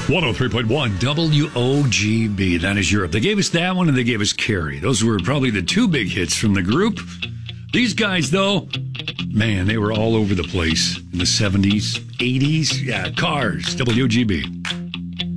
103.1 WOGB. That is Europe. They gave us that one and they gave us Carrie. Those were probably the two big hits from the group. These guys, though, man, they were all over the place in the 70s, 80s. Yeah, Cars, WOGB.